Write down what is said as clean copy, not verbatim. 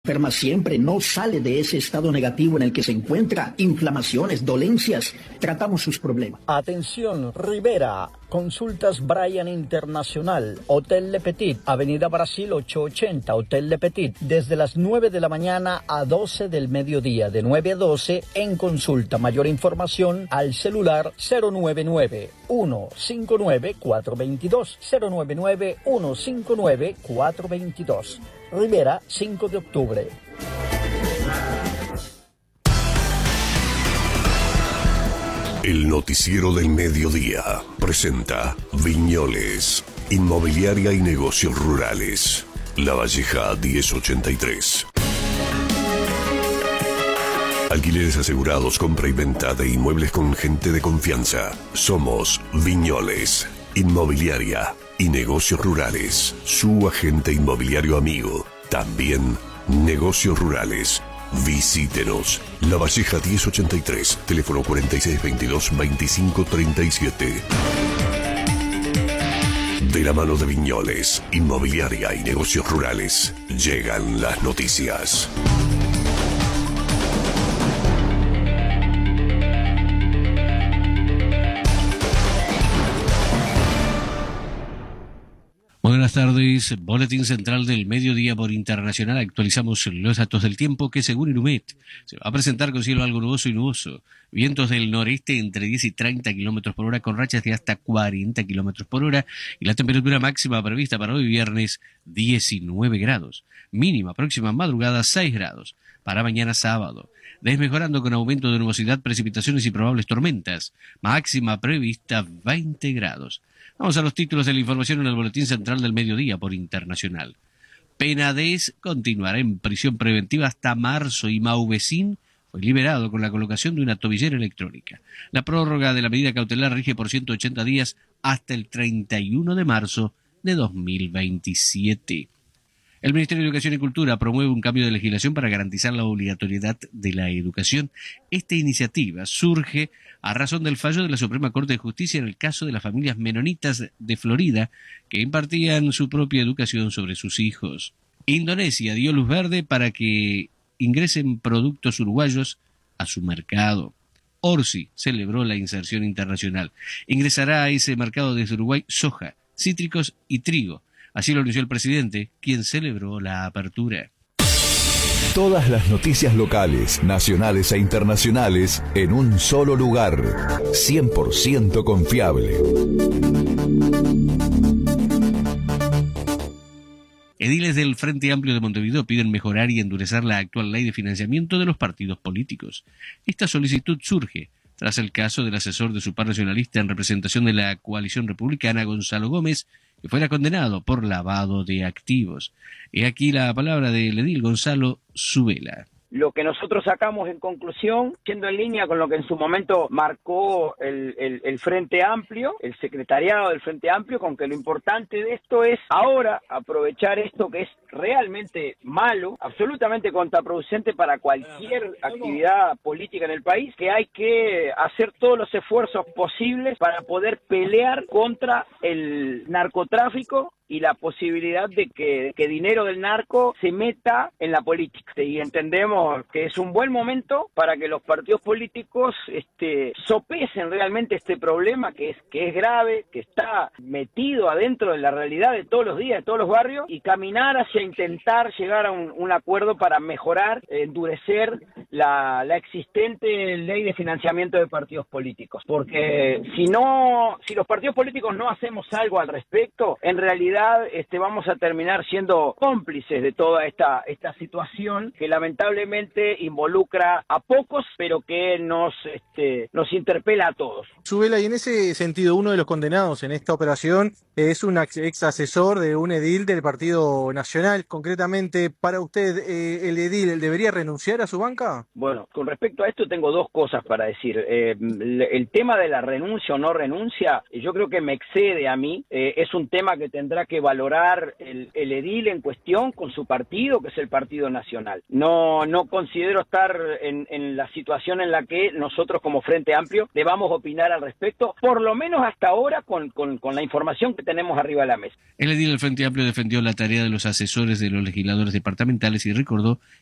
Enferma siempre, no sale de ese estado negativo en el que se encuentra, inflamaciones, dolencias, tratamos sus problemas. Atención, Rivera, Consultas Bryan Internacional, Hotel Le Petit, Avenida Brasil 880, Hotel Le Petit, desde las 9 de la mañana a 12 del mediodía, de 9 a 12 en consulta. Mayor información al celular 099-159-422, 099-159-422. Rivera, 5 de octubre. El noticiero del mediodía presenta Viñoles, Inmobiliaria y Negocios Rurales. La Valleja 1083. Alquileres asegurados, compra y venta de inmuebles con gente de confianza. Somos Viñoles, Inmobiliaria y Negocios Rurales. Su agente inmobiliario amigo. También Negocios Rurales. Visítenos. La Valleja 1083, teléfono 4622-2537. De la mano de Viñoles, Inmobiliaria y Negocios Rurales, llegan las noticias. Buenas tardes, Boletín Central del Mediodía por Internacional. Actualizamos los datos del tiempo que, según Inumet, se va a presentar con cielo algo nuboso y nuboso. Vientos del noreste entre 10 y 30 kilómetros por hora, con rachas de hasta 40 kilómetros por hora. Y la temperatura máxima prevista para hoy viernes, 19 grados. Mínima próxima madrugada, 6 grados. Para mañana sábado, desmejorando con aumento de nubosidad, precipitaciones y probables tormentas. Máxima prevista, 20 grados. Vamos a los títulos de la información en el Boletín Central del Mediodía por Internacional. Penades continuará en prisión preventiva hasta marzo y Mauvecín fue liberado con la colocación de una tobillera electrónica. La prórroga de la medida cautelar rige por 180 días hasta el 31 de marzo de 2027. El Ministerio de Educación y Cultura promueve un cambio de legislación para garantizar la obligatoriedad de la educación. Esta iniciativa surge a razón del fallo de la Suprema Corte de Justicia en el caso de las familias menonitas de Florida que impartían su propia educación sobre sus hijos. Indonesia dio luz verde para que ingresen productos uruguayos a su mercado. Orsi celebró la inserción internacional. Ingresará a ese mercado desde Uruguay soja, cítricos y trigo. Así lo anunció el presidente, quien celebró la apertura. Todas las noticias locales, nacionales e internacionales en un solo lugar. 100% confiable. Ediles del Frente Amplio de Montevideo piden mejorar y endurecer la actual ley de financiamiento de los partidos políticos. Esta solicitud surge tras el caso del asesor de su par nacionalista en representación de la coalición republicana, Gonzalo Gómez, que fuera condenado por lavado de activos. He aquí la palabra del edil Gonzalo Zubela. Lo que nosotros sacamos en conclusión, siendo en línea con lo que en su momento marcó el Frente Amplio, el secretariado del Frente Amplio, con que lo importante de esto es ahora aprovechar esto que es realmente malo, absolutamente contraproducente para cualquier actividad política en el país, que hay que hacer todos los esfuerzos posibles para poder pelear contra el narcotráfico y la posibilidad de que dinero del narco se meta en la política. Y entendemos que es un buen momento para que los partidos políticos sopesen realmente este problema que es grave, que está metido adentro de la realidad de todos los días, de todos los barrios, y caminar hacia intentar llegar a un acuerdo para mejorar, endurecer la existente ley de financiamiento de partidos políticos. Porque si los partidos políticos no hacemos algo al respecto, en realidad vamos a terminar siendo cómplices de toda esta situación que lamentablemente involucra a pocos, pero que nos interpela a todos. Zubela, y en ese sentido, uno de los condenados en esta operación es un ex asesor de un edil del Partido Nacional. Concretamente, para usted, ¿el edil debería renunciar a su banca? tema? Bueno, con respecto a esto tengo dos cosas para decir. El tema de la renuncia o no renuncia, yo creo que me excede a mí. Es un tema que tendrá que valorar el edil en cuestión con su partido, que es el Partido Nacional. No considero estar en la situación en la que nosotros como Frente Amplio debamos opinar al respecto, por lo menos hasta ahora con la información que tenemos arriba de la mesa. El edil del Frente Amplio defendió la tarea de los asesores de los legisladores departamentales y recordó